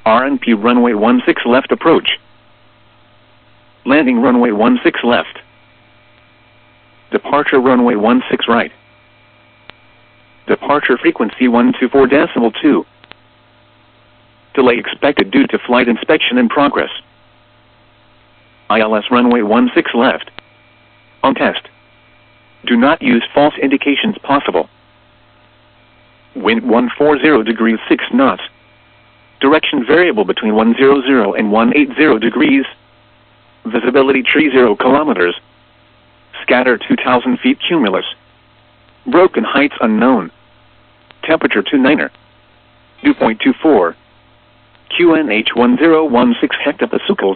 RNP runway 16 left approach. Landing runway 16 left. Departure runway 16 right. Departure frequency 124.2. Delay expected due to flight inspection in progress. ILS runway 16 left. On test. Do not use false indications possible. Wind 140 degrees 6 knots. Direction variable between 100 and 180 degrees. Visibility 30 kilometers. Scatter 2,000 feet cumulus. Broken heights unknown. Temperature 29er. Dew point 24. QNH 1016 hectopascals.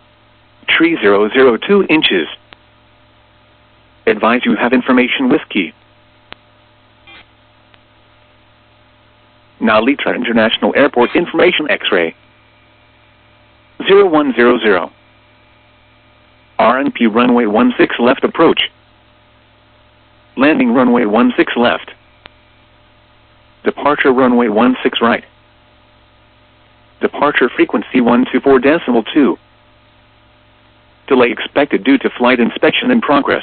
3002 inches. Advise you have information whiskey. Narita International Airport Information X-ray. 0100. RNP runway 16 left approach. Landing runway 16 left. Departure runway 16 right. Departure frequency 124.2. Delay expected due to flight inspection in progress.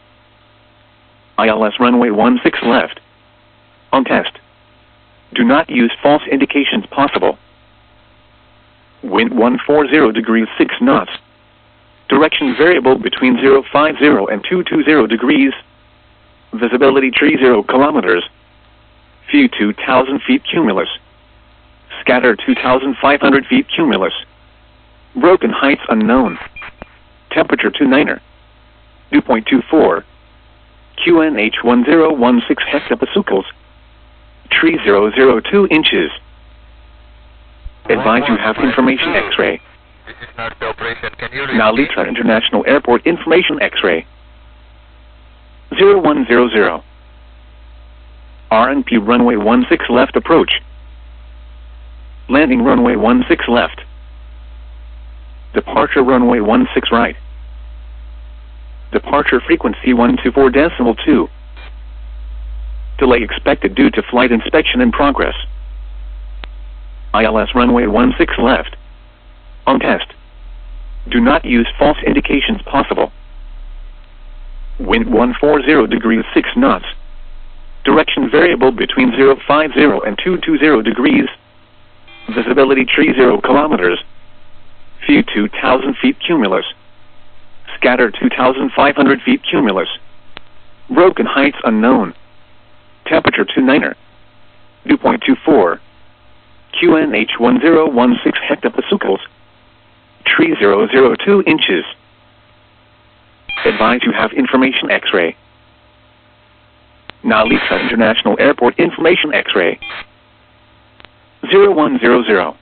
ILS runway 16 left. On test. Do not use false indications possible. Wind 140 degrees 6 knots. Direction variable between 050 and 220 degrees. Visibility 30 kilometers. View 2,000 feet cumulus. Scatter 2,500 feet cumulus. Broken heights unknown. Temperature 29er. Dew point 24. QNH 1016 hectopascals. 3002 inches. Advise you have information X-ray. This is not the operation. Can you repeat? Narita International Airport Information X-ray. 0100. RNP runway 16 left approach. Landing runway 16 left. Departure runway 16 right. Departure frequency 124.2. Delay expected due to flight inspection in progress. ILS runway 16 left. On test. Do not use false indications possible. Wind 140 degrees 6 knots. Direction variable between 050 and 220 degrees. Visibility 30 kilometers. View 2,000 feet cumulus. Scatter 2,500 feet cumulus. Broken heights unknown. Temperature 29er. Dew point 24. QNH 1016 hectopascals. 3002 inches. Advise you have information X-ray. Narita International Airport Information X-ray. 0100.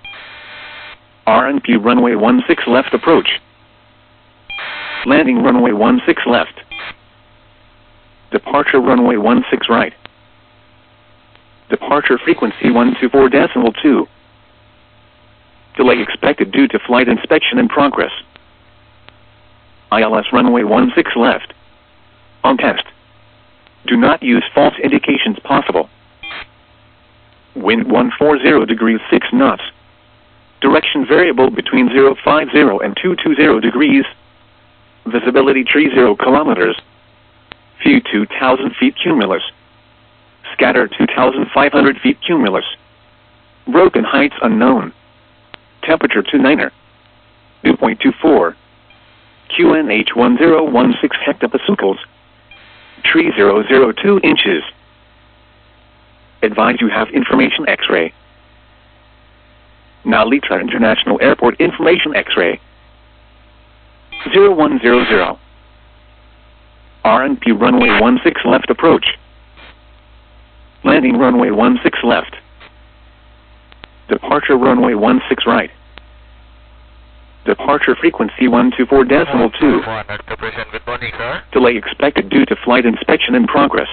RNP runway 16 left approach. Landing runway 16 left. Departure runway 16 right. Departure frequency 124.2. Delay expected due to flight inspection in progress. ILS runway 16 left. On test. Do not use false indications possible. Wind 140 degrees 6 knots. Direction variable between 050 and 220 degrees. Visibility 30 kilometers. View 2,000 feet cumulus. Scatter 2,500 feet cumulus. Broken heights unknown. Temperature 29er. Dew point 24. QNH 1016 hectopascals. 3002 inches. Advise you have information X-ray. Narita International Airport Information X-ray. 0100. RNP runway 16 left approach. Landing runway 16 left. Departure runway 16 right. Departure frequency 124.2. Good morning, sir. Delay expected due to flight inspection in progress.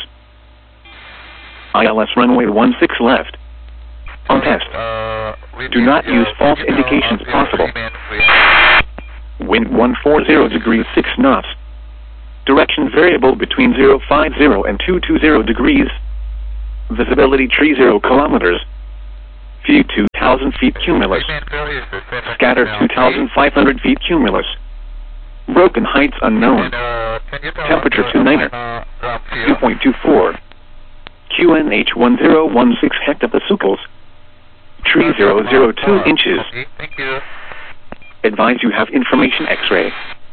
ILS runway 16 left. On test. Do not use false indications possible. Wind 140 degrees 6 knots. Direction variable between 050 and 220 degrees. Visibility 30 kilometers. View 2 2,000 feet cumulus. Remain clear, is the same as Scatter now. 2,500 feet cumulus. Broken heights unknown. Can you tell Temperature us 29er. ground field? 2.24. QNH 1016 hectopascals. Tree 002 inches. Okay, thank you. Advise you have information X-ray.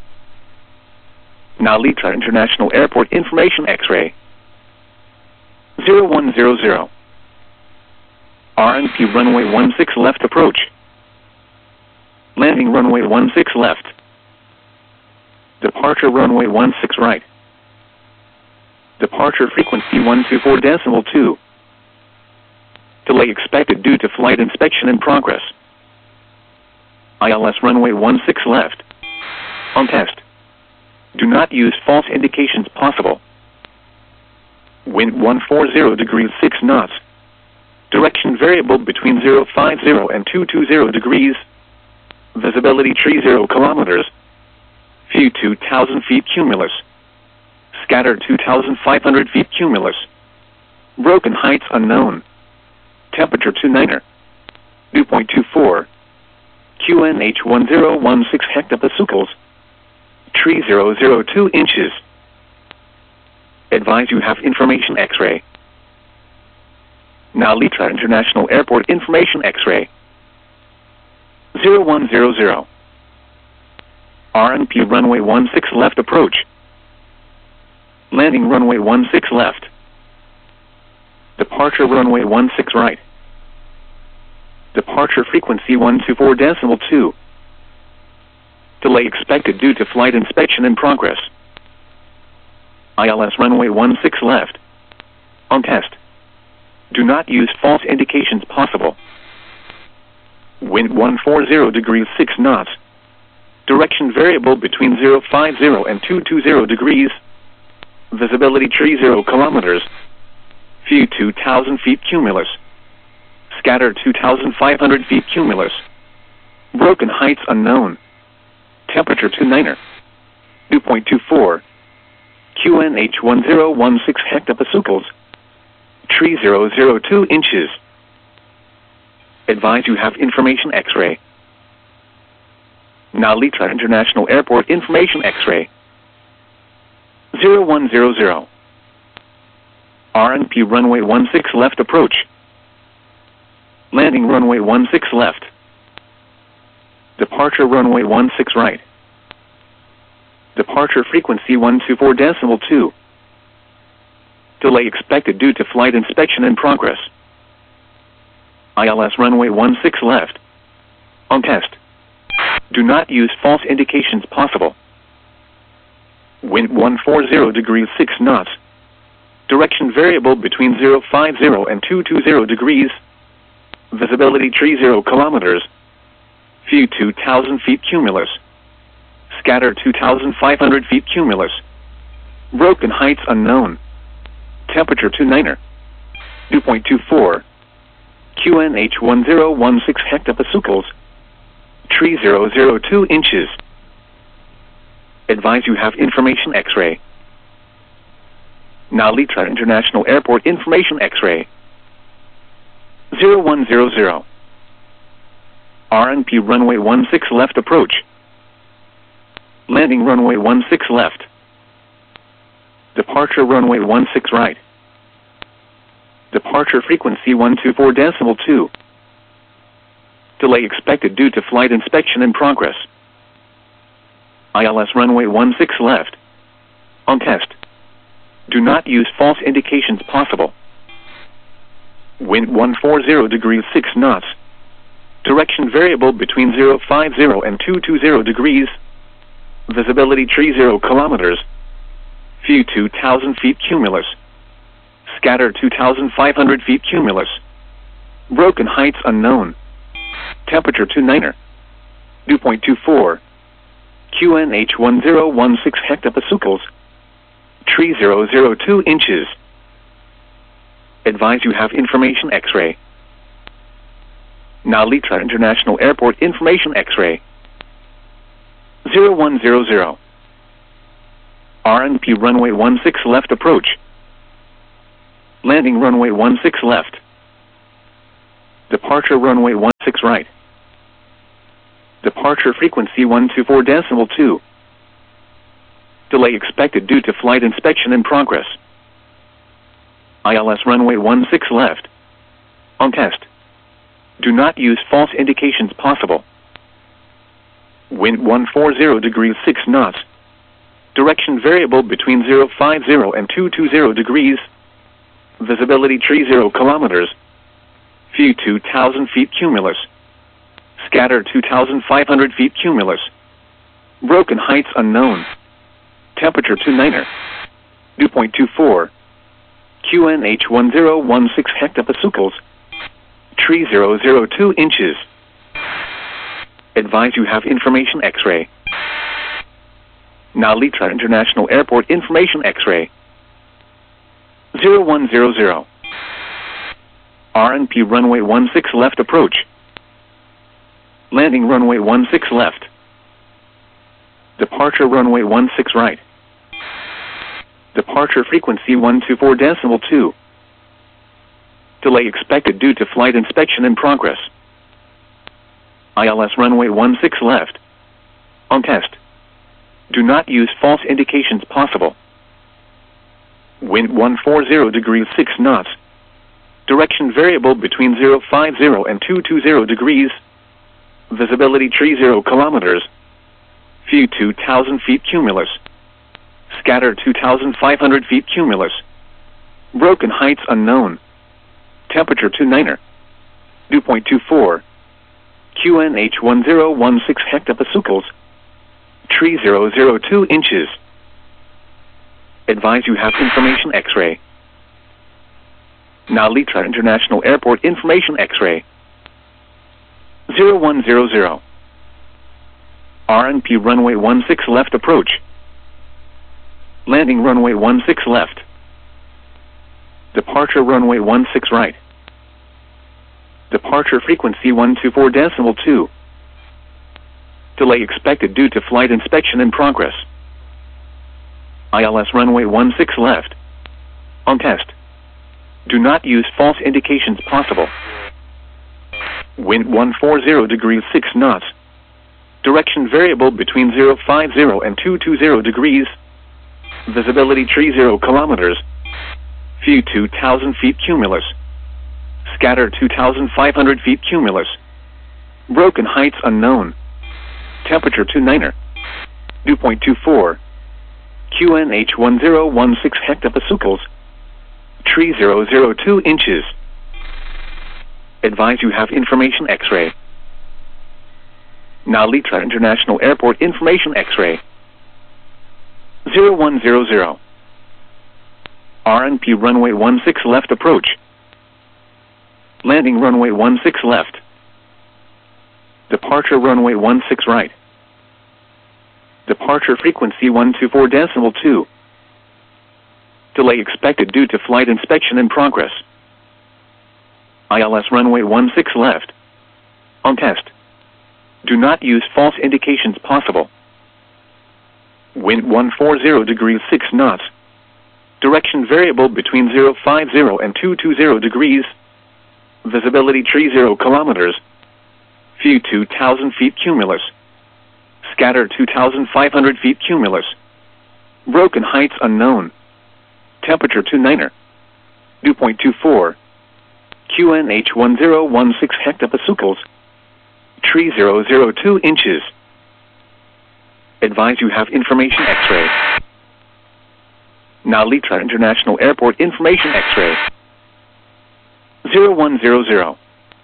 Now Litra International Airport information X-ray. 0100. RNP runway 16 left approach. Landing runway 16 left. Departure runway 16 right. Departure frequency 124.2. Delay expected due to flight inspection in progress. ILS runway 16 left. On test. Do not use false indications possible. Wind 140 degrees 6 knots. Direction variable between 050 and 220 degrees. Visibility 30 kilometers. View 2,000 feet cumulus. Scatter 2,500 feet cumulus. Broken heights unknown. Temperature 29er. 2.24. QNH 1016 hectopascals. Tree 002 inches. Advise you have information X-ray. Now Litra International Airport information X-ray. 0100. RNP runway 16 left approach. Landing runway 16 left. Departure runway 16 right. Departure frequency 124.2. Delay expected due to flight inspection in progress. ILS runway 16 left. On test. Do not use false indications possible. Wind 140 degrees 6 knots. Direction variable between 050 and 220 degrees. Visibility 30 kilometers. View 2,000 feet cumulus. Scatter 2,500 feet cumulus. Broken heights unknown. Temperature 29er. 2.24. QNH 1016 hectopascals. Tree 002 inches. Advise you have information X-ray. Now Litra International Airport information X-ray. 0100. RNP runway 16 left approach. Landing runway 16 left. Departure runway 16 right. Departure frequency 124.2. Delay expected due to flight inspection in progress. ILS runway 16 left. On test. Do not use false indications possible. Wind 140 degrees 6 knots. Direction variable between 050 and 220 degrees. Visibility 30 kilometers. View 2,000 feet cumulus. Scatter 2,500 feet cumulus. Broken heights unknown. Temperature 29er. 2.24. QNH 1016 hectopascals. Tree 002 inches. Advise you have information X-ray. Now Litra International Airport information X-ray. 0100. RNP runway 16 left approach. Landing runway 16 left. Departure runway 16 right. Departure frequency 124.2. Delay expected due to flight inspection in progress. ILS runway 16 left. On test. Do not use false indications possible. Wind 140 degrees 6 knots. Direction variable between 050 and 220 degrees. Visibility 30 kilometers. View 2,000 feet cumulus. Scatter 2,500 feet cumulus. Broken heights unknown. Temperature 29er. 2.24. QNH 1016 hectopascals. Tree 002 inches. Advise you have information X-ray. Now Litra International Airport information X-ray. 0100. RNP runway 16 left approach. Landing runway 16 left. Departure runway 16 right. Departure frequency 124.2. Delay expected due to flight inspection in progress. ILS runway 16 left. On test. Do not use false indications possible. Wind 140 degrees 6 knots. Direction variable between 050 and 220 degrees. Visibility 30 kilometers. View 2,000 feet cumulus. Scatter 2,500 feet cumulus. Broken heights unknown. Temperature 29er. Dew point 24. QNH 1016 hectopascals. 3002 inches. Advise you have information X-ray. Now Litra International Airport information X-ray. 0100. RNP runway 16 left approach. Landing runway 16 left. Departure runway 16 right. Departure frequency 124.2. Delay expected due to flight inspection in progress. ILS runway 16 left. On test. Do not use false indications possible. Wind 140 degrees 6 knots. Direction variable between 050 and 220 degrees. Visibility 30 kilometers. View 2,000 feet cumulus. Scatter 2,500 feet cumulus. Broken heights unknown. Temperature 29er. Dew point 24. QNH 1016 hectopascals. 3002 inches. Advise you have information X-ray. Now Litra International Airport information X-ray. 0100. RNP runway 16 left approach. Landing runway 16 left. Departure runway 16 right. Departure frequency 124.2. Delay expected due to flight inspection in progress. ILS runway 16 left. On test. Do not use false indications possible. Wind 140 degrees 6 knots. Direction variable between 050 and 220 degrees. Visibility 30 kilometers. View 2,000 feet cumulus. Scatter 2,500 feet cumulus. Broken heights unknown. Temperature 29er. Dew point 24. QNH 1016 hectopascals. 3002 inches. Advise you have information X-ray. Now Litra International Airport information X-ray. 0100. RNP runway 16 left approach. Landing runway 16 left. Departure runway 16 right. Departure frequency 124.2. Delay expected due to flight inspection in progress. ILS runway 16 left. On test. Do not use false indications possible. Wind 140 degrees 6 knots. Direction variable between 050 and 220 degrees. Visibility 30 kilometers. View 2,000 feet cumulus. Scatter 2,500 feet cumulus. Broken heights unknown. Temperature 29er. Dew point 24. QNH 1016 hectopascals. 3002 inches. Advise you have information X-ray. Now Litra International Airport information X-ray. 0100.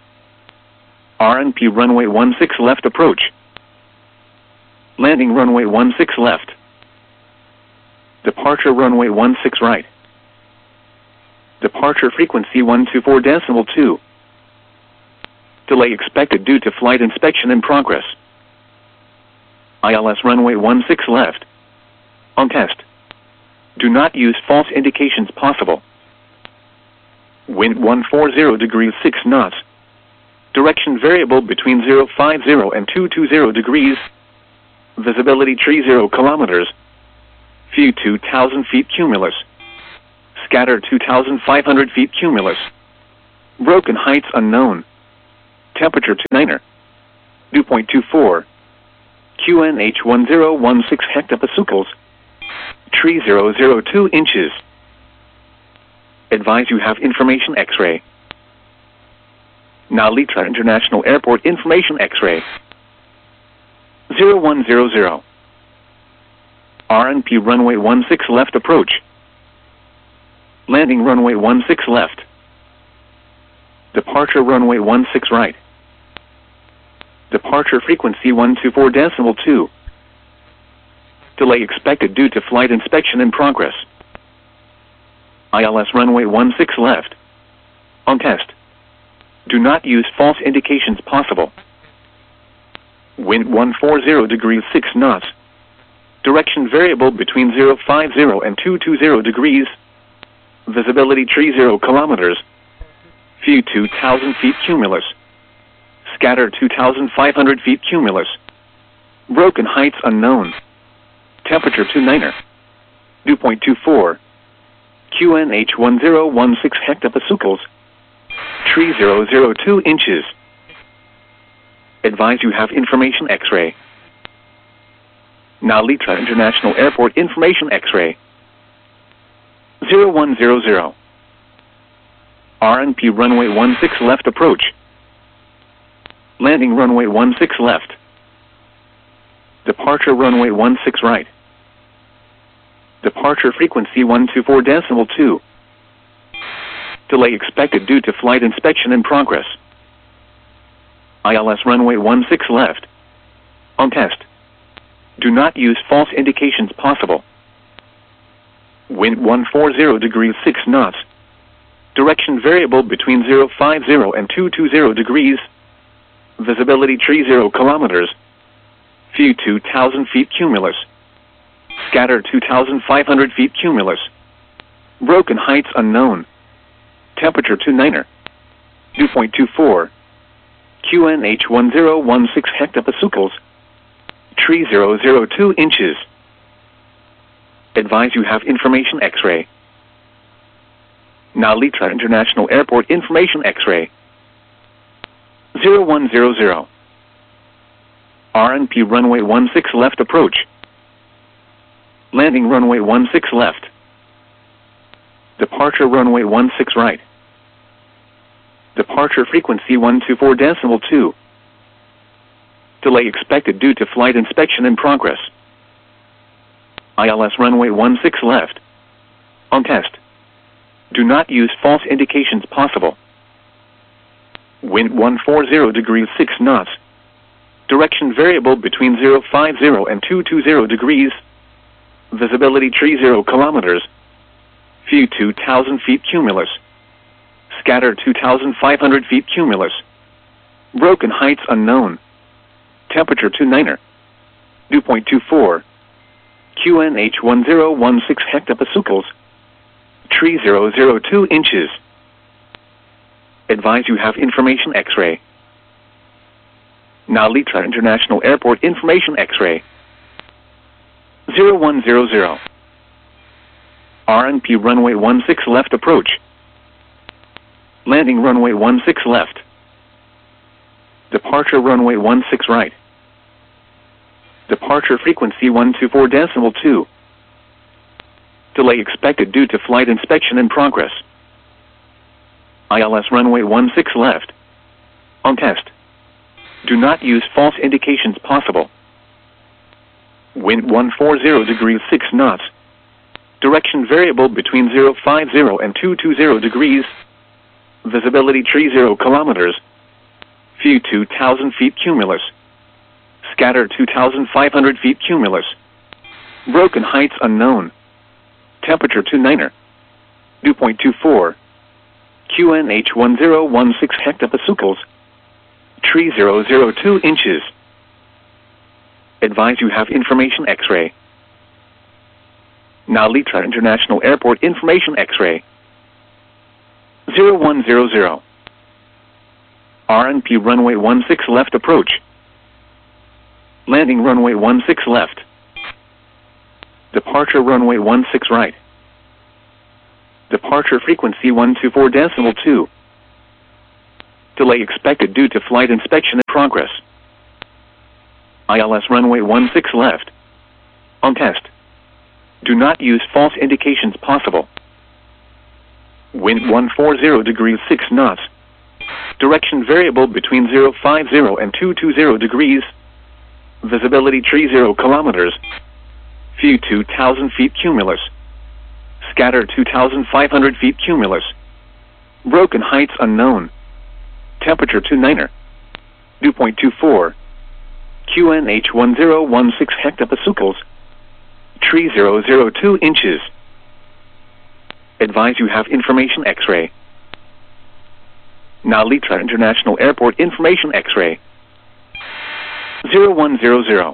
RNP runway 16 left approach. Landing runway 16 left. Departure runway 16 right. Departure frequency 124.2. Delay expected due to flight inspection in progress. ILS runway 16 left. On test. Do not use false indications possible. Wind 140 degrees 6 knots. Direction variable between 050 and 220 degrees. Visibility 30 kilometers. View 2,000 feet cumulus. Scatter 2,500 feet cumulus. Broken heights unknown. Temperature 29er. Dew point 24. QNH 1016 hectopascals. Tree 002 inches. Advise you have information X-ray. Nalitra International Airport information X-ray. 0100. RNP runway 16 left approach. Landing runway 16 left. Departure runway 16 right. Departure frequency 124.2. Delay expected due to flight inspection in progress. ILS runway 16 left. On test. Do not use false indications possible. Wind 140 degrees 6 knots. Direction variable between 050 and 220 degrees. Visibility 30 kilometers. View 2,000 feet cumulus. Scatter 2,500 feet cumulus. Broken heights unknown. Temperature 29er. Dew point 24. QNH 1016 hectopascals. Tree 002 inches. Advise you have information X-ray. Nalitra International Airport information X-ray. 0100. RNP runway 16 left approach. Landing runway 16 left. Departure runway 16 right. Departure frequency 124.2. Delay expected due to flight inspection in progress. ILS runway 16 left. On test. Do not use false indications possible. Wind 140 degrees 6 knots. Direction variable between 050 and 220 degrees. Visibility 30 kilometers. View 2,000 feet cumulus. Scatter 2,500 feet cumulus. Broken heights unknown. Temperature 29er. Dew point 24. QNH 1016 hectopascals. Tree 002 inches. Advise you have information X-ray. Nalitra International Airport information X-ray. 0100. RNP runway 16 left approach. Landing runway 16 left. Departure runway 16 right. Departure frequency 124.2. Delay expected due to flight inspection in progress. ILS runway 16 left. On test. Do not use false indications possible. Wind 140 degrees 6 knots. Direction variable between 050 and 220 degrees. Visibility 30 kilometers. View 2,000 feet cumulus. Scatter 2,500 feet cumulus. Broken heights unknown. Temperature 29er. Dew point 24. QNH 1016 hectopascals. Tree 002 inches. Advise you have information X-ray. Nalitra International Airport information X-ray. 0100. RNP runway 16 left approach. Landing runway 16 left. Departure runway 16 right. Departure frequency 124.2. Delay expected due to flight inspection in progress. ILS runway 16 left. On test. Do not use false indications possible. Wind 140 degrees 6 knots. Direction variable between 050 and 220 degrees. Visibility 30 kilometers. View 2,000 feet cumulus. Scatter 2,500 feet cumulus. Broken heights unknown. Temperature 29er. Dew point 24. QNH 1016 hectopascals. Tree 002 inches. Advise you have information X-ray. Nalitra International Airport information X-ray. 0100. RNP runway 16 left approach. Landing runway 16 left. Departure runway 16 right. Departure frequency 124.2. Delay expected due to flight inspection in progress. ILS runway 16 left. On test. Do not use false indications possible. Wind 140 degrees 6 knots. Direction variable between 050 and 220 degrees. Visibility 30 kilometers. View 2,000 feet cumulus. Scatter 2,500 feet cumulus. Broken heights unknown. Temperature 29er. Dew point 24. QNH 1016 hectopascals. 3002 inches. Advise you have information X-ray. Nalitra International Airport information X-ray. 0100.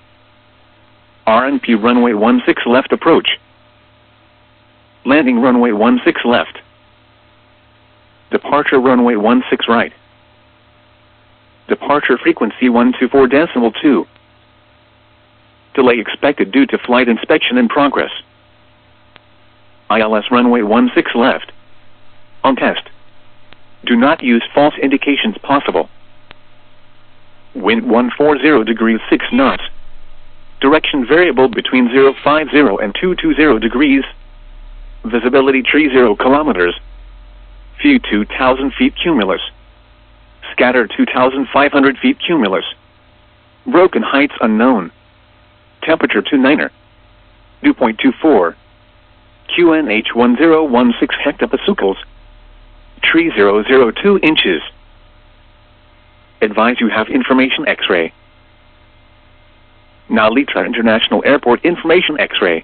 RNP runway 16 left approach. Landing runway 16 left. Departure runway 16 right. Departure frequency 124.2. Delay expected due to flight inspection in progress. ILS runway 16 left. On test. Do not use false indications possible. Wind 140 degrees 6 knots. Direction variable between 050 and 220 degrees. Visibility 30 kilometers. View 2,000 feet cumulus. Scatter 2,500 feet cumulus. Broken heights unknown. Temperature 29er. Dew point 24. QNH 1016 hectopascals. 3002 inches. Advise you have information X-ray. Nalitra International Airport information X-ray.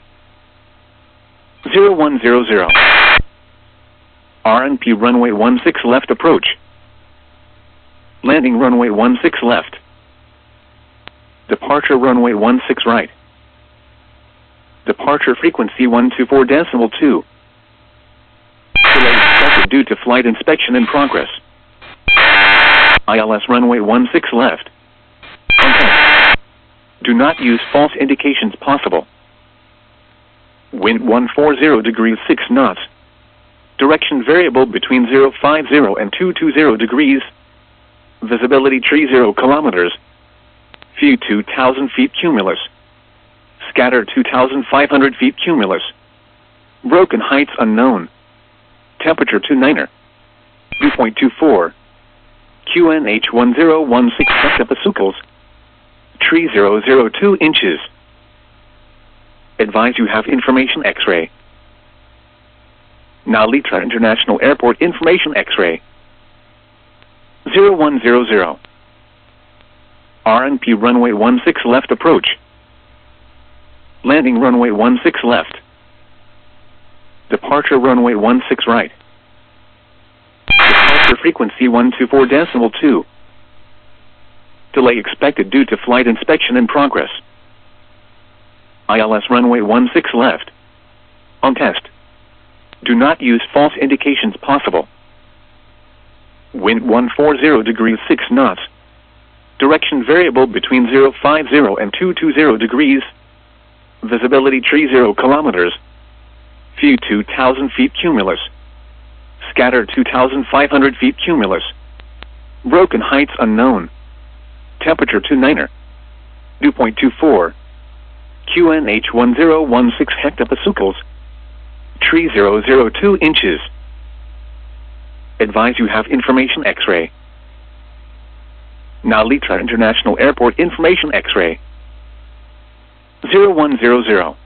0100. RNP runway 16 left approach. Landing runway 16 left. Departure runway 16 right. Departure frequency 124.2. Delay expected due to flight inspection in progress. ILS runway 16 left. On test. Do not use false indications possible. Wind 140 degrees 6 knots. Direction variable between 050 and 220 degrees. Visibility 30 kilometers. View 2,000 feet cumulus. Scatter 2,500 feet cumulus. Broken heights unknown. Temperature 29er. Dew point 24. QNH 1016 hectopascals. 3002 inches. Advise you have information X-ray. Nalitra International Airport information X-ray. 0100. RNP runway 16 left approach. Landing runway 16 left. Departure runway 16 right. Departure frequency 124.2. Delay expected due to flight inspection in progress. ILS runway 16 left. On test. Do not use false indications possible. Wind 140 degrees 6 knots. Direction variable between 050 and 220 degrees. Visibility 30 kilometers. View 2,000 feet cumulus. Scatter 2,500 feet cumulus. Broken heights unknown. Temperature 29er. Dew point 24. QNH 1016 hectopascals. 3002 inches. Advise you have information X-ray. Nalitra International Airport information X-ray. 0100.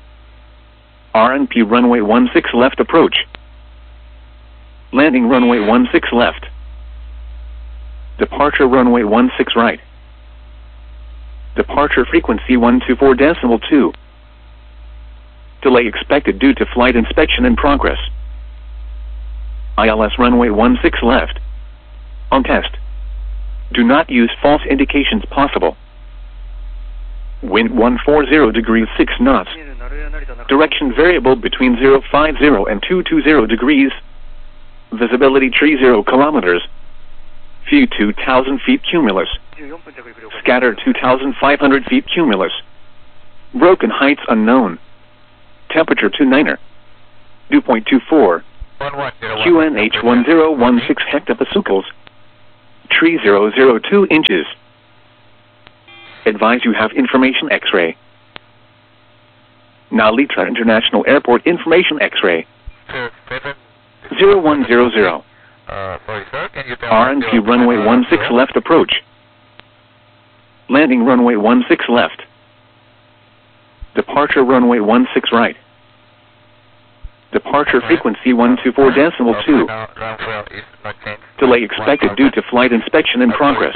RNP runway 16 left approach. Landing runway 16 left. Departure runway 16 right. Departure frequency 124.2. Delay expected due to flight inspection in progress. ILS runway 16 left. On test. Do not use false indications possible. Wind 140 degrees 6 knots. Direction variable between 050 and 220 degrees. Visibility 30 kilometers. View 2,000 feet cumulus. Scatter 2,500 feet cumulus. Broken heights unknown. Temperature 29er. Dew point 24. QNH 1016 hectopascals. Tree 002 inches. Advise you have information X-ray. Narita International Airport information X-ray. 0100. Sorry, sir. Can you tell RNP runway 16 left approach. Landing runway 16 left. Departure runway 16 right. Departure frequency 124.2. Delay expected due to flight inspection in progress.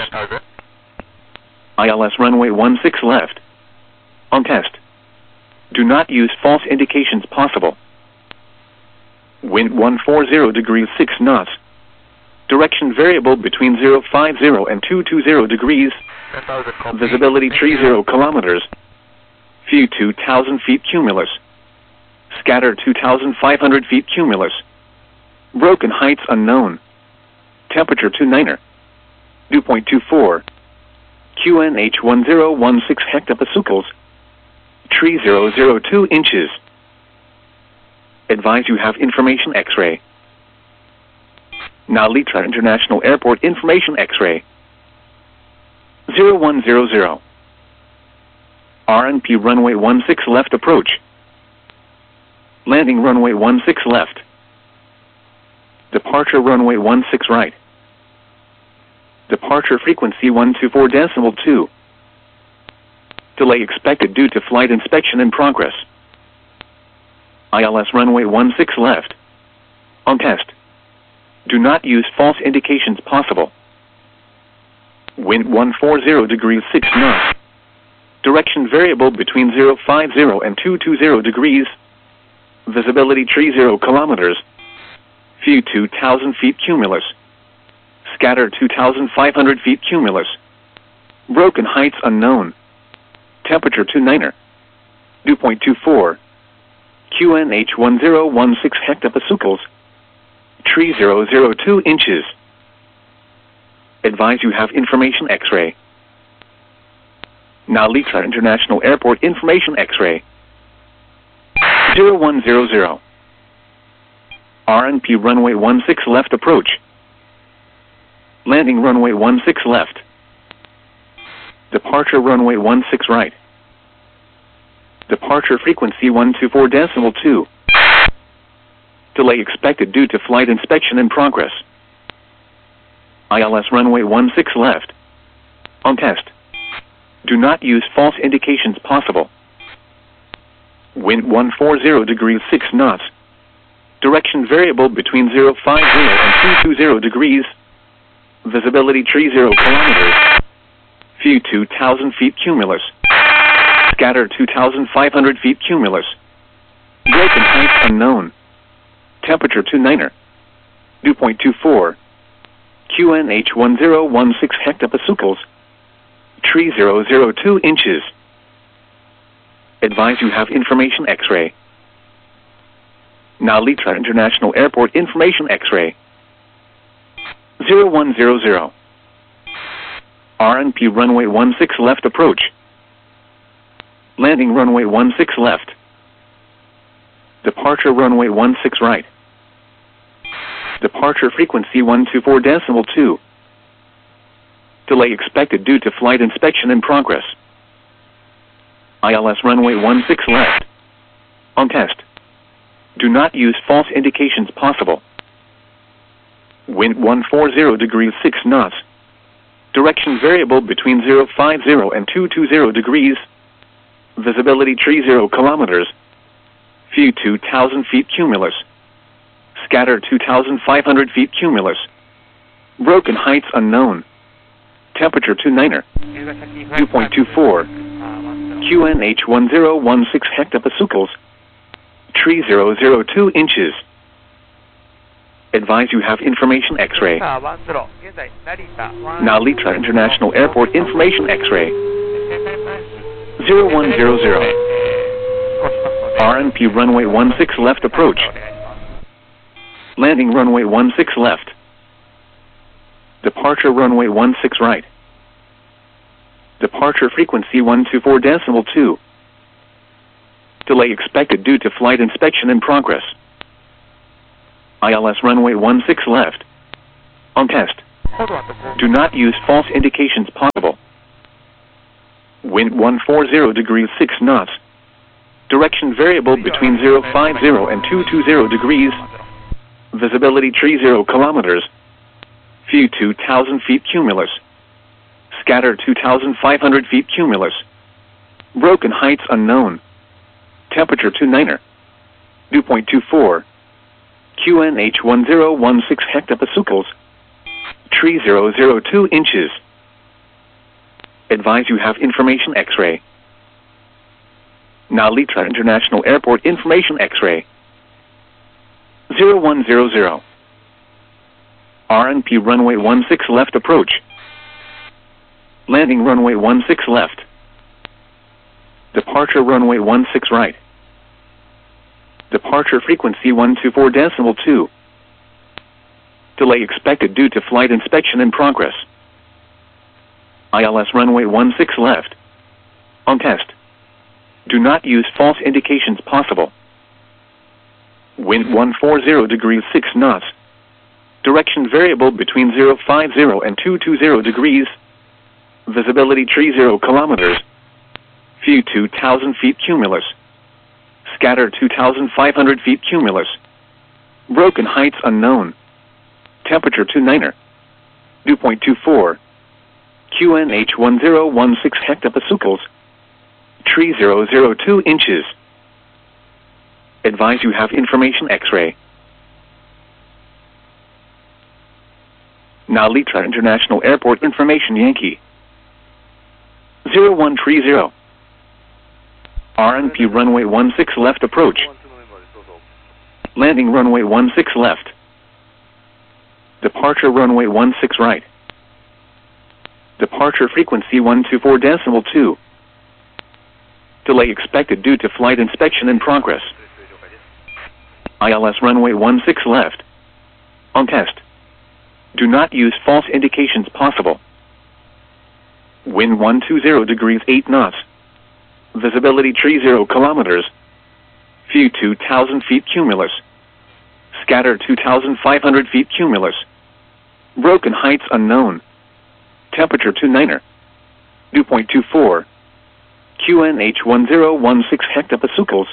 ILS runway 16 left. On test. Do not use false indications possible. Wind 140 degrees 6 knots. Direction variable between 050 and 220 degrees. Visibility 30 kilometers. View 2,000 feet cumulus. Scatter 2,500 feet cumulus. Broken heights unknown. Temperature 29er. Dew point 24. QNH 1016 hectopascals. Tree 002 inches. Advise you have information X-ray. Narita International Airport information X-ray. 0100. RNP runway 16 left approach. Landing runway 16 left. Departure runway 16 right. Departure frequency 124.2. Delay expected due to flight inspection in progress. ILS runway 16 left. On test. Do not use false indications possible. Wind 140 degrees 6 knots. Direction variable between 050 and 220 degrees. Visibility 30 kilometers. View 2,000 feet cumulus. Scatter 2,500 feet cumulus. Broken heights unknown. Temperature 29er. Dew point 24. QNH 1016 hectopascals. Tree 002 inches. Advise you have information X-ray. Narita International Airport information X-ray. 0100. RNP runway 16 left approach. Landing runway 16 left. Departure runway 16 right. Departure frequency 124.2. Delay expected due to flight inspection in progress. ILS runway 16 left. On test. Do not use false indications possible. Wind 140 degrees 6 knots. Direction variable between 050 and 220 degrees. Visibility 30 kilometers. View 2,000 feet cumulus. Scatter 2,500 feet cumulus. Broken heights unknown. Temperature 29er. Dew point 24. QNH 1016 hectopascals. Tree 002 inches. Advise you have information X-ray. Narita International Airport information X-ray. 0100. RNP runway 16 left approach. Landing runway 16 left. Departure runway 16 right. Departure frequency 124.2. Delay expected due to flight inspection in progress. ILS runway 16 left. On test. Do not use false indications possible. Wind 140 degrees 6 knots. Direction variable between 050 and 220 degrees. Visibility 30 kilometers. View 2,000 feet cumulus. Scatter 2,500 feet cumulus. Broken heights unknown. Temperature 29er. Dew point 24. QNH 1016 hectopascals. Tree 002 inches. Advise you have information X-ray. Narita International Airport information X-ray. 0100. RNP runway 16 left approach. Landing runway 16 left. Departure runway 16 right. Departure frequency 124.2. Delay expected due to flight inspection in progress. ILS runway 16 left. On test. Hold on. Do not use false indications possible. Wind 140 degrees 6 knots. Direction variable between 050 and 220 degrees. Visibility 30 kilometers. View 2,000 feet cumulus. Scatter 2,500 feet cumulus. Broken heights unknown. Temperature 29er. Dew point 24. QNH 1016 hectopascals. 3002 inches. Advise you have information X-ray. Nalitra International Airport information X-ray. 0100. RNP runway 16 left approach. Landing runway 16 left. Departure runway 16 right. Departure frequency 124.2. Delay expected due to flight inspection in progress. ILS runway 16 left. On test. Do not use false indications possible. Wind 140 degrees 6 knots. Direction variable between 050 and 220 degrees. Visibility 30 kilometers. View 2,000 feet cumulus. Scatter 2,500 feet cumulus. Broken heights unknown. Temperature 29er. Dew point 24. QNH 1016 hectopascals. 3002 inches. Advise you have information X-ray. Nalitra International Airport information Yankee. 0130. RNP runway 16 left approach. Landing runway 16 left. Departure runway 16 right. Departure frequency 124.2. Delay expected due to flight inspection in progress. ILS runway 16 left. On test. Do not use false indications possible. Wind 120 degrees 8 knots. Visibility 30 kilometers. View 2,000 feet cumulus. Scatter 2,500 feet cumulus. Broken heights unknown. Temperature 29er. Dew point 24. QNH 1016 hectopascals.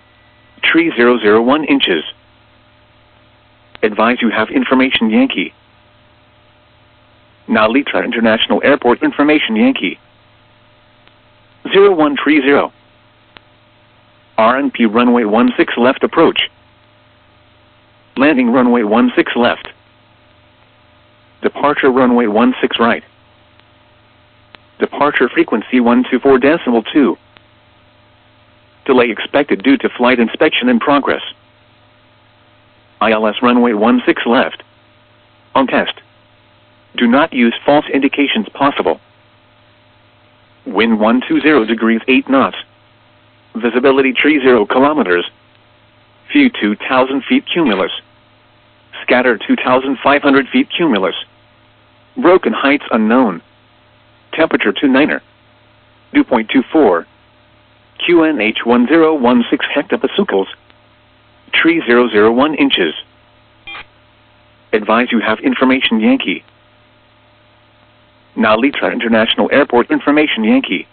3001 inches. Advise you have information Yankee. Nalitra International Airport information Yankee. 0130. RNP runway 16 left approach. Landing runway 16 left. Departure runway 16 right. Departure frequency 124.2. Delay expected due to flight inspection in progress. ILS runway 16 left. On test. Do not use false indications possible. Wind 120 degrees 8 knots. Visibility 30 kilometers. View 2,000 feet cumulus. Scatter 2,500 feet cumulus. Broken heights unknown. Temperature 29er. Dew point 24. QNH 1016 hectopascals. 3001 inches. Advise you have information Yankee. Nalitra International Airport information Yankee.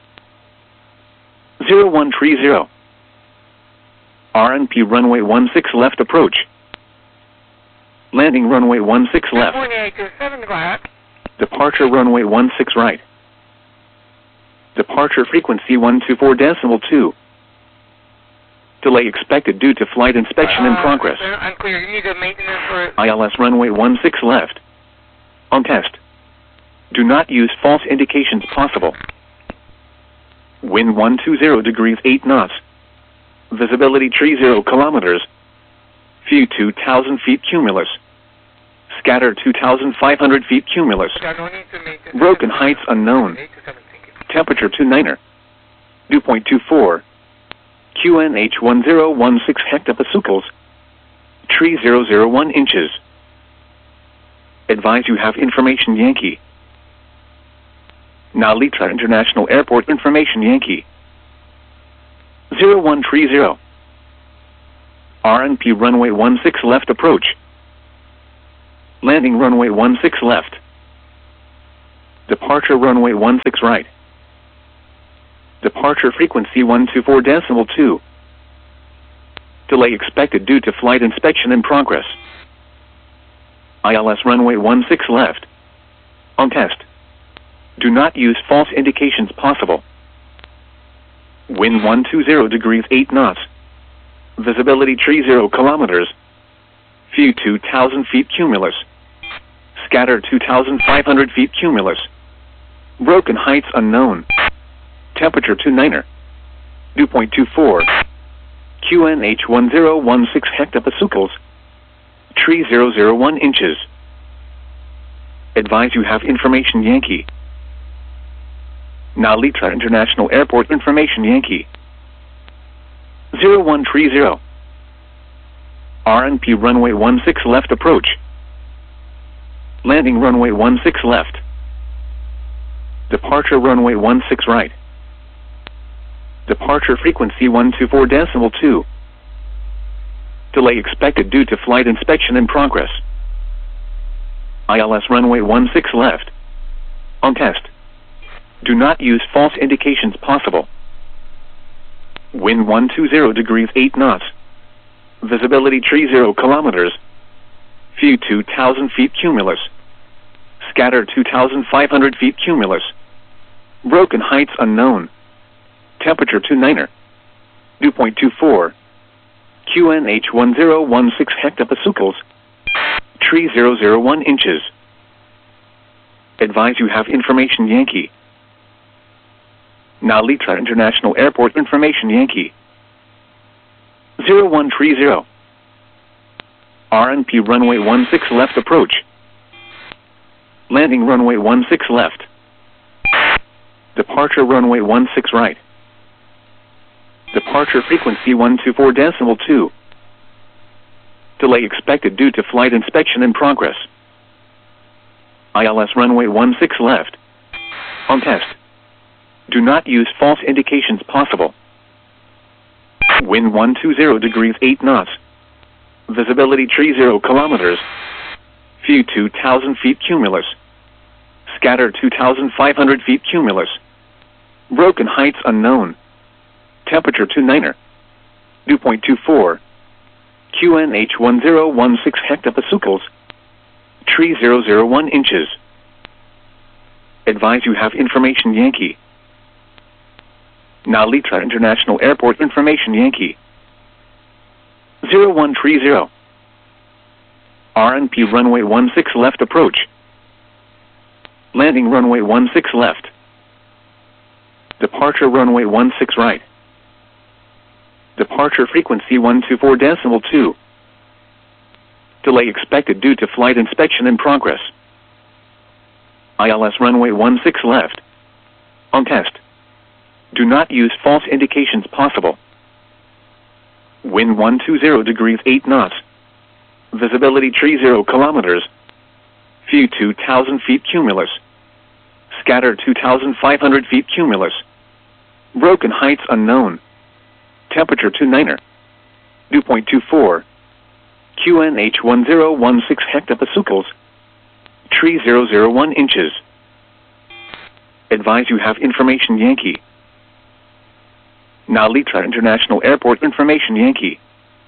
0130. RNP runway 16 left approach. Landing runway 16 left. Departure runway 16 right. Departure frequency 124.2. Delay expected due to flight inspection in progress. Unclear. You need a maintenance for... ILS runway 16 left. On test. Do not use false indications possible. Wind 120 degrees 8 knots. Visibility 30 kilometers. View 2,000 feet cumulus. Scatter 2,500 feet cumulus. Broken heights unknown. Temperature 29er. Dew point 24. QNH 1016 hectopascals. 3001 inches. Advise you have information Yankee. Nalitra International Airport information Yankee. 0130. RNP runway 16 left approach. Landing runway 16 left. Departure runway 16 right. Departure frequency 124.2. Delay expected due to flight inspection in progress. ILS runway 16 left. On test. Do not use false indications possible. Wind 120 degrees 8 knots. Visibility 30 kilometers. View 2,000 feet cumulus. Scatter 2,500 feet cumulus. Broken heights unknown. Temperature 29er. Dew point 24. QNH 1016 hectopascals. Tree 001 inches. Advise you have information Yankee. Nalitra International Airport information Yankee. 0130. RNP runway 16 left approach. Landing runway 16 left. Departure runway 16 right. Departure frequency 124.2. Delay expected due to flight inspection in progress. ILS runway 16 left. On test. Do not use false indications possible. Wind 120 degrees 8 knots. Visibility 30 kilometers. View 2,000 feet cumulus. Scatter 2,500 feet cumulus. Broken heights unknown. Temperature 29er. Dew point 24. QNH 1016 hectopascals. Tree 001 inches. Advise you have information Yankee. Nalitra International Airport information Yankee. 0130. RNP runway 16 left approach. Landing runway 16 left. Departure runway 16 right. Departure frequency 124.2. Delay expected due to flight inspection in progress. ILS runway 16 left. On test. Do not use false indications possible. Wind 120 degrees 8 knots. Visibility 30 kilometers. View 2,000 feet cumulus. Scatter 2,500 feet cumulus. Broken heights unknown. Temperature 29er. Dew point 24. QNH 1016 hectopascals. Tree 001 inches. Advise you have information Yankee. Nalitra International Airport information Yankee. 0130. RNP runway 16 left approach. Landing runway 16 left. Departure runway 16 right. Departure frequency 124.2. Delay expected due to flight inspection in progress. ILS runway 16 left. On test. Do not use false indications possible. Wind 120 degrees 8 knots. Visibility 30 kilometers. View 2,000 feet cumulus. Scatter 2,500 feet cumulus. Broken heights unknown. Temperature 29er. Dew point 24. QNH 1016 hectopascals. Tree 001 inches. Advise you have information Yankee. Nalitra International Airport information Yankee.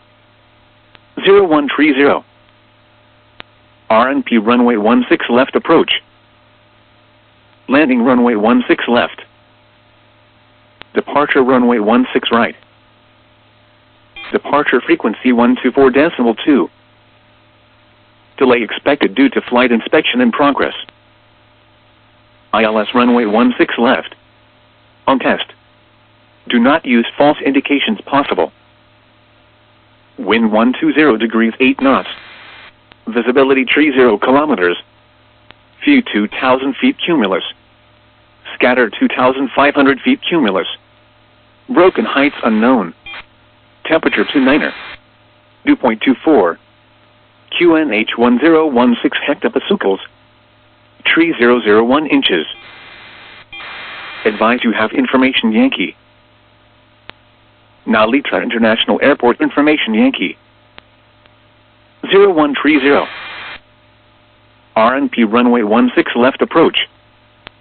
0130. RNP runway 16 left approach. Landing runway 16 left. Departure runway 16 right. Departure frequency 124.2. Delay expected due to flight inspection in progress. ILS runway 16 left. On test. Do not use false indications possible. Wind 120 degrees 8 knots. Visibility 30 kilometers. View 2,000 feet cumulus. Scatter 2,500 feet cumulus. Broken heights unknown. Temperature 29er. Dew point 24. QNH 1016 hectopascals. Tree 001 inches. Advise you have information Yankee. Nalitra International Airport information Yankee. 0130. RNP runway 16 left approach.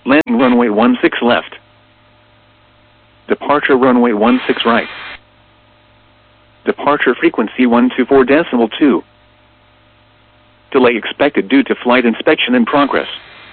Landing runway 16 left. Departure runway 16 right. Departure frequency 124.2. Delay expected due to flight inspection in progress.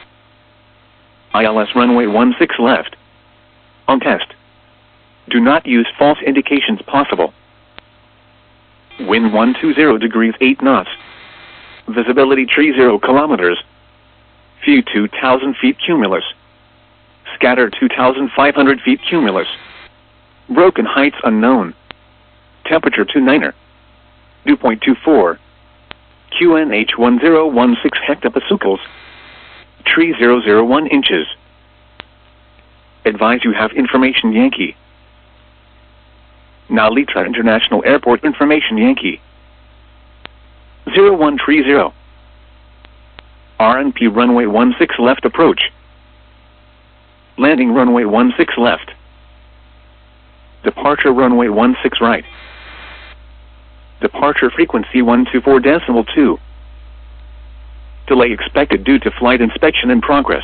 ILS runway 16 left. On test. Do not use false indications possible. Wind 120 degrees 8 knots. Visibility 30 kilometers. View 2,000 feet cumulus. Scatter 2,500 feet cumulus. Broken heights unknown. Temperature 29er. Dew point 24. QNH 1016 hectopascals. Tree 001 inches. Advise you have information Yankee. Nalitra International Airport information Yankee. 0130. RNP runway 16 left approach. Landing runway 16 left. Departure runway 16 right. Departure frequency 124.2. Delay expected due to flight inspection in progress.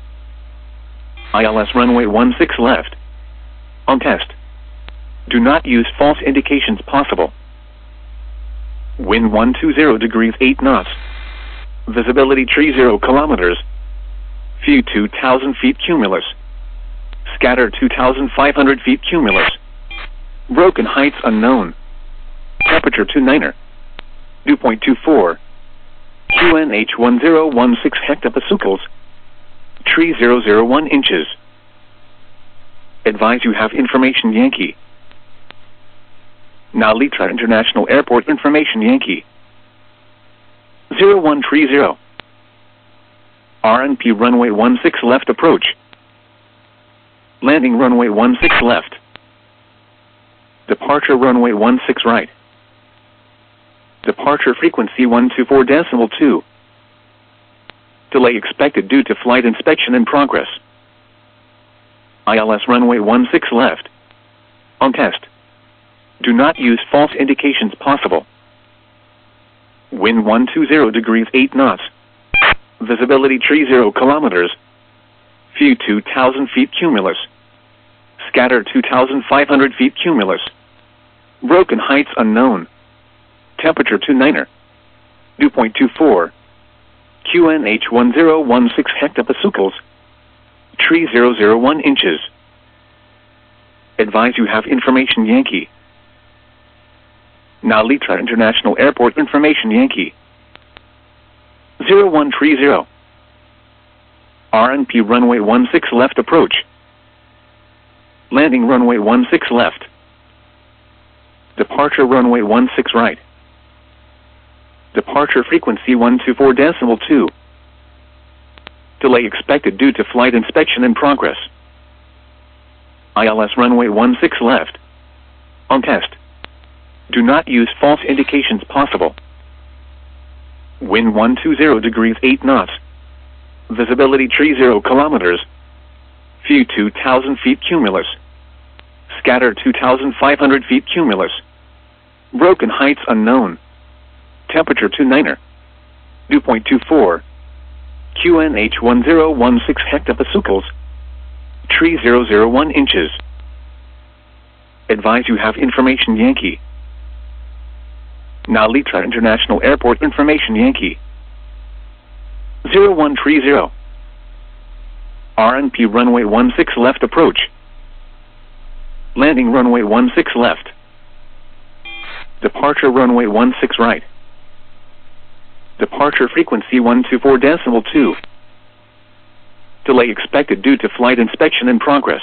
ILS runway 16 left. On test. Do not use false indications possible. Wind 120 degrees 8 knots. Visibility 30 kilometers. View 2,000 feet cumulus. Scatter 2,500 feet cumulus. Broken heights unknown. Temperature 29er. Dew point 24. QNH 1016 hectopascals. Tree 001 inches. Advise you have information Yankee. Nalitra International Airport information Yankee. 0130. RNP runway 16 left approach. Landing runway 16 left. Departure runway 16 right. Departure frequency 124.2. Delay expected due to flight inspection in progress. ILS runway 16 left. On test. Do not use false indications possible. Wind 120 degrees 8 knots. Visibility 30 kilometers. View 2,000 feet cumulus. Scatter 2,500 feet cumulus. Broken heights unknown. Temperature 29er. Dew point 24. QNH 1016 hectopascals. Tree 001 inches. Advise you have information Yankee. Nalitra International Airport information Yankee. 0130. RNP runway 16 left approach. Landing runway 16 left. Departure runway 16 right. Departure frequency 124.2. Delay expected due to flight inspection in progress. ILS runway 16 left. On test. Do not use false indications possible. Wind 120 degrees 8 knots. Visibility 30 kilometers. View 2,000 feet cumulus. Scatter 2,500 feet cumulus. Broken heights unknown. Temperature 29er. Dew point 24. QNH 1016 hectopascals. Tree 001 inches. Advise you have information Yankee. Nalitra International Airport information Yankee. 0130. RNP runway 16 left approach. Landing runway 16 left. Departure runway 16 right. Departure frequency 124.2. Delay expected due to flight inspection in progress.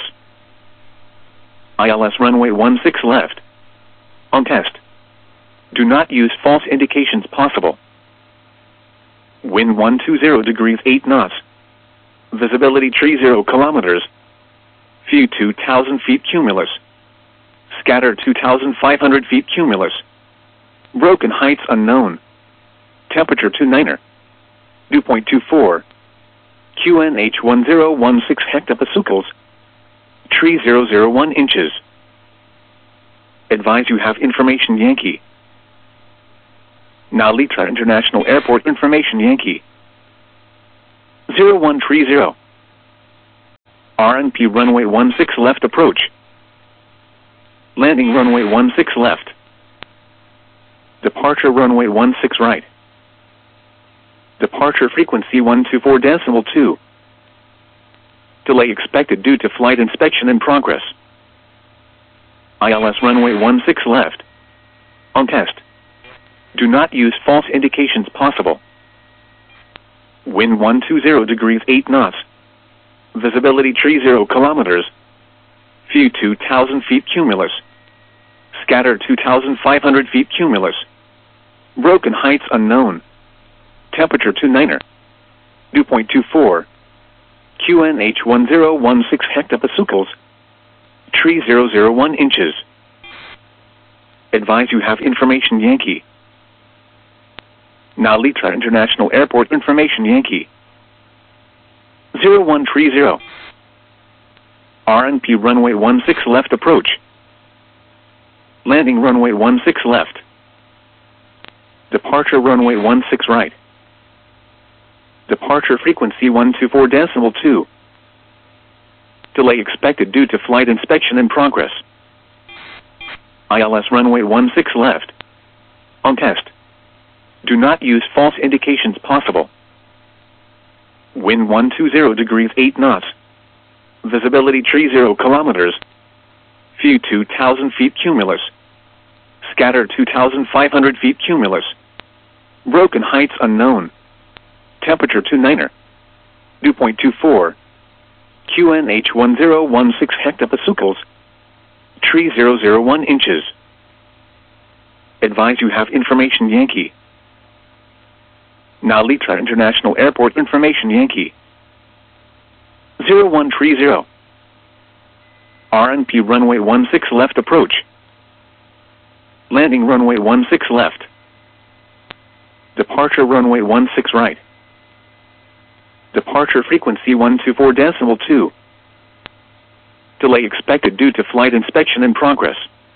ILS runway 16 left. On test. Do not use false indications possible. Wind 120 degrees 8 knots. Visibility 30 kilometers. View 2,000 feet cumulus. Scatter 2,500 feet cumulus. Broken heights unknown. Temperature 29er. Dew point 24. QNH 1016 hectopascals. Tree 001 inches. Advise you have information Yankee. Nalitra International Airport information Yankee. 0130. RNP runway 16 left approach. Landing runway 16 left. Departure runway 16 right. Departure frequency 124.2. Delay expected due to flight inspection in progress. ILS runway 16 left. On test. Do not use false indications possible. Wind 120 degrees 8 knots. Visibility 30 kilometers. View 2,000 feet cumulus. Scatter 2,500 feet cumulus. Broken heights unknown. Temperature 29er. Dew point 24. QNH 1016 hectopascals. Tree 001 inches. Advise you have information Yankee. Nalita International Airport information Yankee. 0130. RNP runway 16 left approach. Landing runway 16 left. Departure runway 16 right. Departure frequency 124.2. Delay expected due to flight inspection in progress. ILS runway 16 left. On test. Do not use false indications possible. Wind 120 degrees 8 knots. Visibility 30 kilometers. View 2,000 feet cumulus. Scatter 2,500 feet cumulus. Broken heights unknown. Temperature 29er. Dew point 24. QNH 1016 hectopascals. Tree 001 inches. Advise you have information Yankee. Nalita International Airport information Yankee. 0130. RNP runway 16 left approach. Landing runway 16 left. Departure runway 16 right. Departure frequency 124.2. Delay expected due to flight inspection in progress.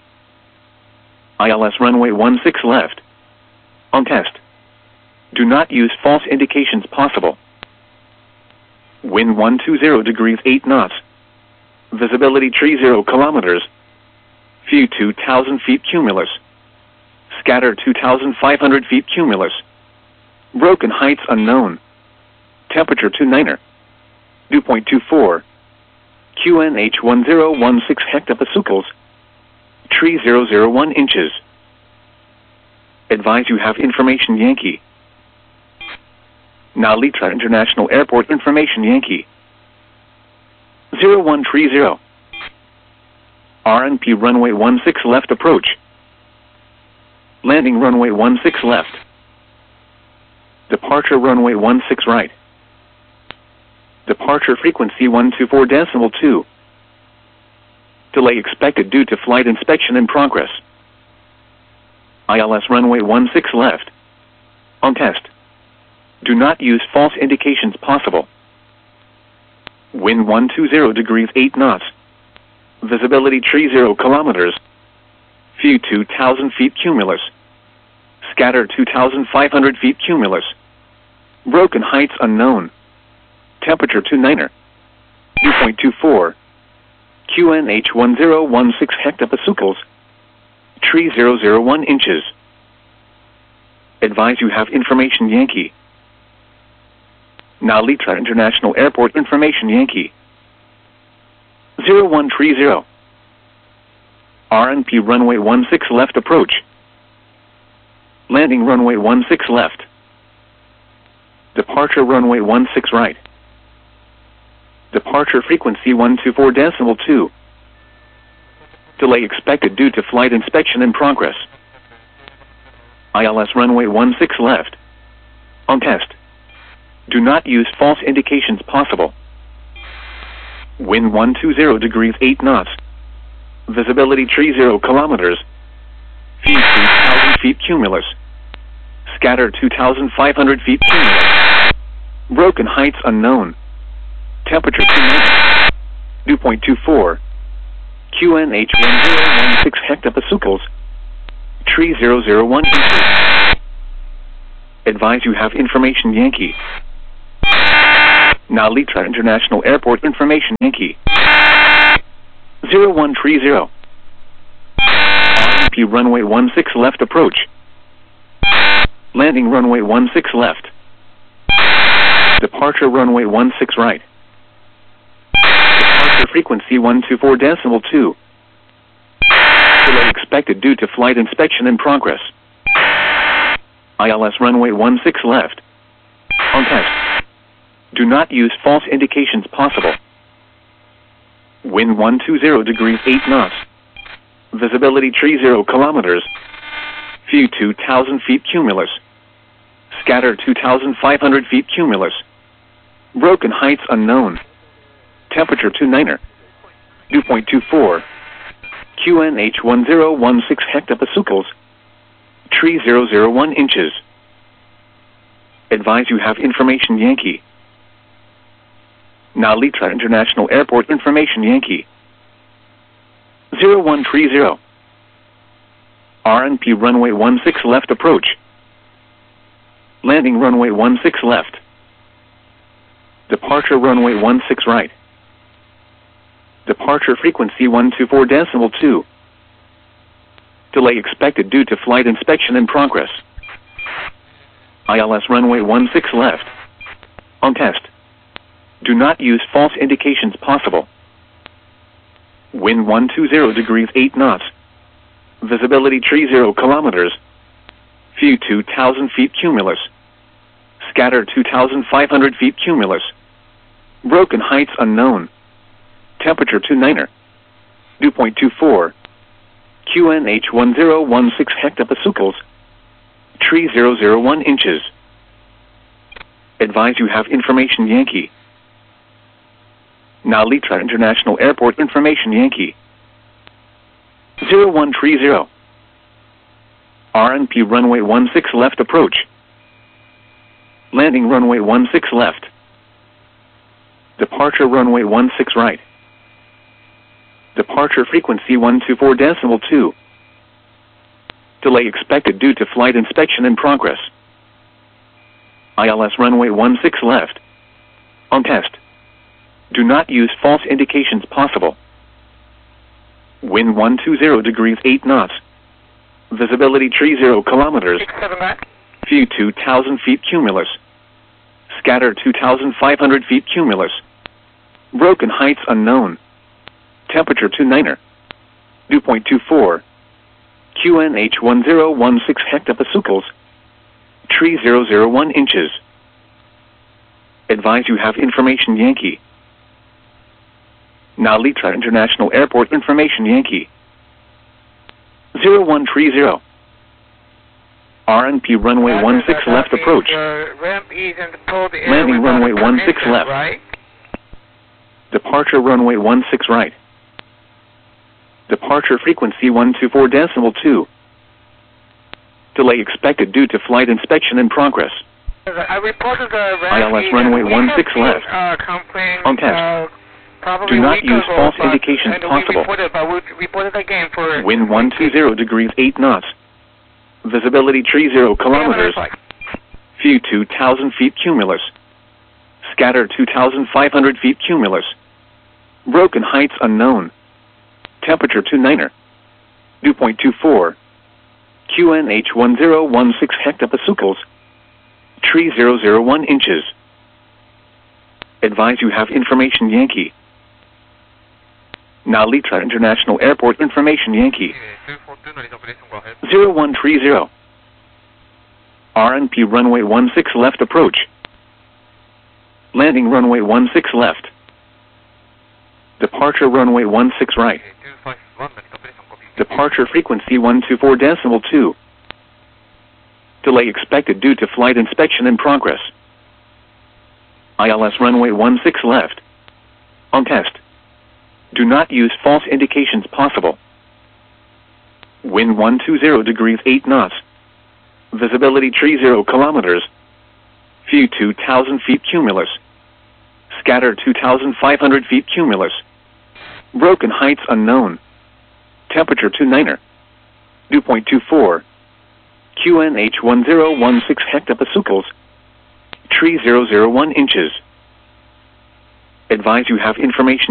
ILS runway 16 left. On test. Do not use false indications possible. Wind 120 degrees 8 knots. Visibility 30 kilometers. View 2,000 feet cumulus. Scatter 2,500 feet cumulus. Broken heights unknown. Temperature 29er. Dew point 24. QNH 1016 hectopascals. Tree 001 inches. Advise you have information Yankee. Nalita International Airport information Yankee. 0130. RNP runway 16 left approach. Landing runway 16 left. Departure runway 16 right. Departure frequency 124.2. Delay expected due to flight inspection in progress. ILS runway 16 left. On test. Do not use false indications possible. Wind 120 degrees 8 knots. Visibility 30 kilometers. View 2,000 feet cumulus. Scatter 2,500 feet cumulus. Broken heights unknown. Temperature 29er. Dew point 24. QNH 1016 hectopascals. Tree 001 inches. Advise you have information Yankee. Nalita International Airport information Yankee. 0130. RNP runway 16 left approach. Landing runway 16 left. Departure runway 16 right. Departure frequency 124.2. Delay expected due to flight inspection in progress. ILS runway 16 left. On test. Do not use false indications possible. Wind 120 degrees 8 knots. Visibility 30 kilometers. View 2,000 feet cumulus. Scatter 2,500 feet cumulus. Broken heights unknown. Temperature 29. Dew point 24. QNH 1016 hectopascals. Tree 001 inches. Advise you have information Yankee. Nalitra International Airport information Yankee 0130. RNP runway 16 left approach. Landing runway 16 left. Departure runway 16 right. Departure frequency 124.2. Delay expected due to flight inspection in progress. ILS runway 16 left. On test. Do not use false indications possible. Wind 120 degrees 8 knots. Visibility 30 kilometers. View 2,000 feet cumulus. Scatter 2,500 feet cumulus. Broken heights unknown. Temperature 29er. Dew point 24. QNH 1016 hectopascals. Tree 001 inches. Advise you have information Yankee. Nalitra International Airport information Yankee 0130. RNP runway 16 left approach. Landing runway 16 left. Departure runway 16 right. Departure frequency 124.2. Delay expected due to flight inspection in progress. ILS runway 16 left. On test. Do not use false indications possible. Wind 120 degrees 8 knots. Visibility 30 kilometers. View 2,000 feet cumulus. Scatter 2,500 feet cumulus. Broken heights unknown. Temperature 29er. Dew point 24. QNH 1016 hectopascals. Tree 001 inches. Advise you have information Yankee. Nalitra International Airport information Yankee 0130. RNP runway 16 left approach. Landing runway 16 left. Departure runway 16 right. Departure frequency 124.2. Delay expected due to flight inspection in progress. ILS runway 16 left. On test. Do not use false indications possible. Wind 120 degrees 8 knots. Visibility 30 kilometers. View 2,000 feet cumulus. Scatter 2,500 feet cumulus. Broken heights unknown. Temperature 29er. Dew point 24. QNH 1016 hectopascals. Tree 001 inches. Advise you have information Yankee. Nalitra International Airport information Yankee 0130. RNP runway 16 left approach. Landing runway 16 left. Right? Departure runway 16 right. Departure frequency 124.2. Delay expected due to flight inspection in progress. I reported the ILS runway 16 left. On test. Do not use false indications possible. We reported again for Wind 120 degrees 8 knots. Visibility 30 kilometers. View 2,000 feet cumulus. Scatter 2,500 feet cumulus. Broken heights unknown. Temperature 29er. Dew point 24. QNH 1016 hectopascals. Tree 001 inches. Advise you have information Yankee. Nalitra International Airport information Yankee 0130. RNP runway 16 left approach. Landing runway 16 left. Departure runway 16 right. Departure frequency 124.2. Delay expected due to flight inspection in progress. ILS runway 16 left. On test. Do not use false indications possible. Wind 120 degrees 8 knots. Visibility 30 kilometers. View 2,000 feet cumulus. Scatter 2,500 feet cumulus. Broken heights unknown. Temperature 29er. Dew point 24. QNH 1016 hectopascals. Tree 001 inches. Advise you have information